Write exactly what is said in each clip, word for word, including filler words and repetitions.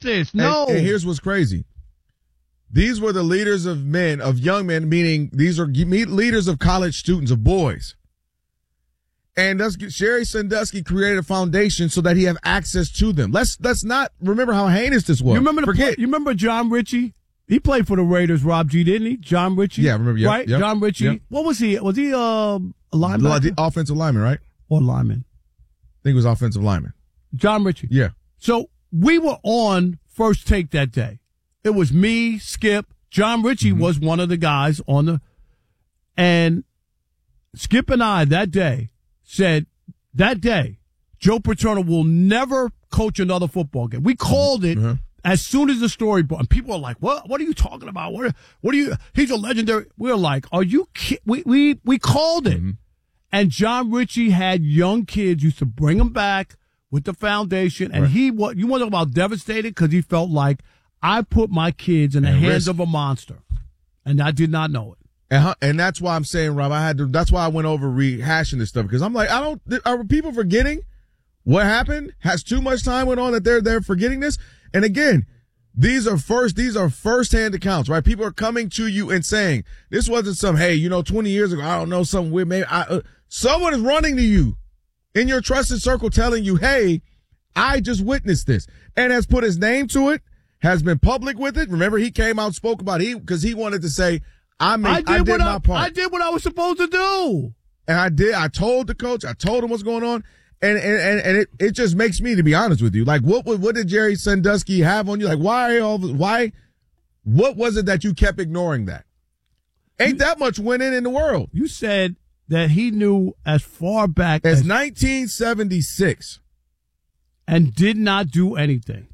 this. No. And, and here's what's crazy. These were the leaders of men, of young men, meaning these are leaders of college students, of boys. And Sherry Sandusky created a foundation so that he have access to them. Let's let's not remember how heinous this was. You remember the Forget. Play, you remember John Ritchie? He played for the Raiders, Rob G, didn't he? John Ritchie? Yeah, I remember. Yep, right? Yep, John Ritchie. Yep. What was he? Was he uh, a linebacker? The offensive lineman, right? Or lineman. I think it was offensive lineman. John Ritchie. Yeah. So we were on First Take that day. It was me, Skip. John Ritchie mm-hmm. was one of the guys on the, and Skip and I that day said, that day, Joe Paterno will never coach another football game. We called it mm-hmm. as soon as the story broke. And people are like, what, what are you talking about? What, what are you, he's a legendary. We were like, are you kidding? We, we, we called it. Mm-hmm. And John Ritchie had young kids, used to bring them back with the foundation. And right. he, what you want to talk about devastated? Because he felt like, I put my kids in the and hands risk. of a monster. And I did not know it. And, and that's why I'm saying, Rob, I had to, that's why I went over rehashing this stuff, because I'm like, I don't, are people forgetting what happened? Has too much time went on that they're, they're forgetting this? And again, these are first, these are firsthand accounts, right? People are coming to you and saying, this wasn't some, hey, you know, twenty years ago, I don't know, something weird, maybe I, uh, someone is running to you in your trusted circle telling you, hey, I just witnessed this, and has put his name to it, has been public with it. Remember, he came out and spoke about it because he wanted to say, I made, I did, I did what my I, part. I did what I was supposed to do. And I did. I told the coach. I told him what's going on. And and, and, and it, it just makes me, to be honest with you, like, what what did Jerry Sandusky have on you? Like, why all why? What was it that you kept ignoring that? Ain't you, that much winning in the world. You said that he knew as far back as, as nineteen seventy-six. And did not do anything.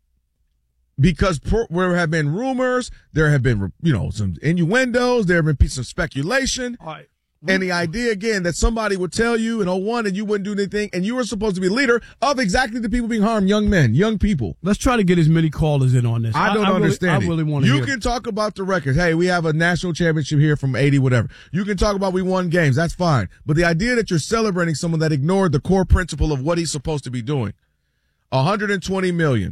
Because there have been rumors, there have been, you know, some innuendos, there have been pieces of speculation. All right. And the idea, again, that somebody would tell you in oh one and you wouldn't do anything, and you were supposed to be a leader of exactly the people being harmed, young men, young people. Let's try to get as many callers in on this. I don't I, I understand really, it. I really want to You hear can it. talk about the records. Hey, we have a national championship here from eighty, whatever. You can talk about we won games. That's fine. But the idea that you're celebrating someone that ignored the core principle of what he's supposed to be doing. one hundred twenty million.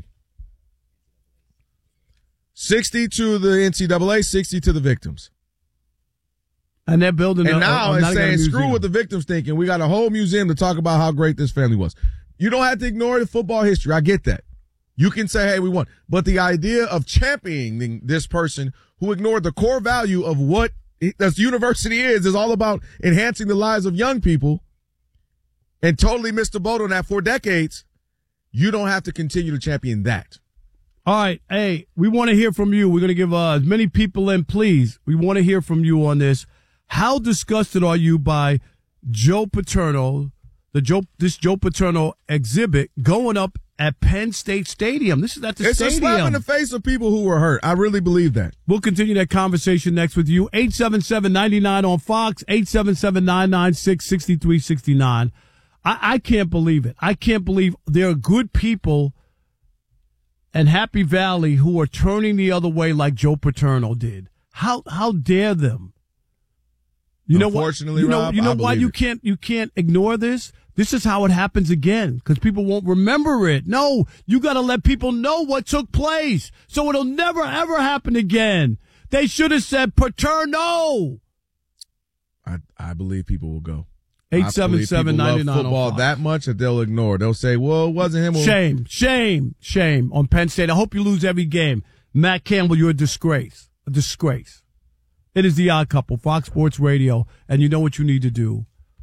sixty to the N C double A, sixty to the victims. And they're building. And a, now a, it's saying, screw museum. what the victims thinking. We got a whole museum to talk about how great this family was. You don't have to ignore the football history. I get that. You can say, hey, we won. But the idea of championing this person who ignored the core value of what this university is, is all about enhancing the lives of young people, and totally missed the boat on that for decades. You don't have to continue to champion that. All right. Hey, we want to hear from you. We're going to give uh, as many people in, please. We want to hear from you on this. How disgusted are you by Joe Paterno, the Joe, this Joe Paterno exhibit going up at Penn State Stadium? This is at the it's stadium. It's a slap in the face of people who were hurt. I really believe that. We'll continue that conversation next with you. eight seven seven, nine nine on Fox, eight seven seven, nine nine six, six three six nine. I, I can't believe it. I can't believe there are good people and Happy Valley who are turning the other way like Joe Paterno did. How how dare them? You know what? You know, Rob, you know I why you it. can't you can't ignore this? This is how it happens again, because people won't remember it. No, you got to let people know what took place, so it'll never ever happen again. They should have said Paterno. I I believe people will go. Eight seven seven ninety nine. Football that much that they'll ignore. They'll say, "Well, it wasn't him." Shame, shame, shame on Penn State. I hope you lose every game. Matt Campbell, you're a disgrace. A disgrace. It is The Odd Couple, Fox Sports Radio, and you know what you need to do.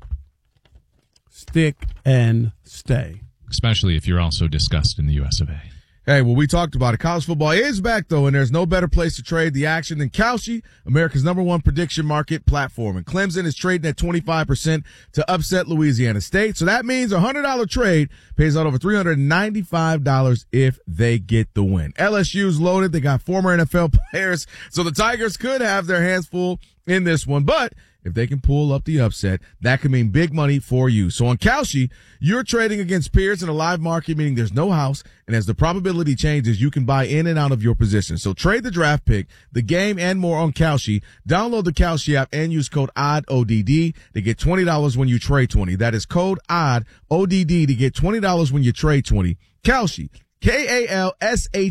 Stick and stay. Especially if you're also discussed in the U S of A. Hey, well, we talked about it. College football is back, though, and there's no better place to trade the action than Kalshi, America's number one prediction market platform. And Clemson is trading at twenty-five percent to upset Louisiana State. So that means a one hundred dollars trade pays out over three hundred ninety-five dollars if they get the win. L S U's loaded. They got former N F L players, so the Tigers could have their hands full in this one. But if they can pull up the upset, that could mean big money for you. So on Kalshi, you're trading against peers in a live market, meaning there's no house. And as the probability changes, you can buy in and out of your position. So trade the draft pick, the game, and more on Kalshi. Download the Kalshi app and use code O D D, O D D to get twenty dollars when you trade twenty. That is code O D D, O D D, to get twenty dollars when you trade twenty. Kalshi, K A L S H